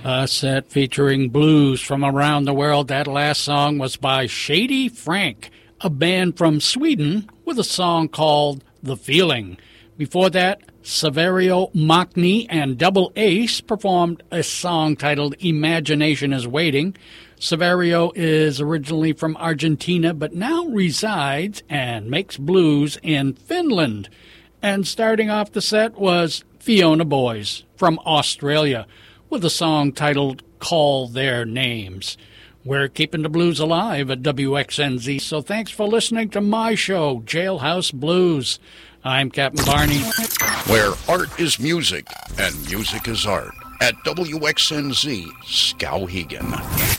A set featuring blues from around the world. That last song was by Shady Frank, a band from Sweden with a song called The Feeling. Before that, Saverio Magni and Double Ace performed a song titled Imagination is Waiting. Saverio is originally from Argentina, but now resides and makes blues in Finland. And starting off the set was Fiona Boys from Australia with a song titled Call Their Names. We're keeping the blues alive at WXNZ, so thanks for listening to my show, Jailhouse Blues. I'm Captain Barney. Where art is music and music is art at WXNZ Skowhegan.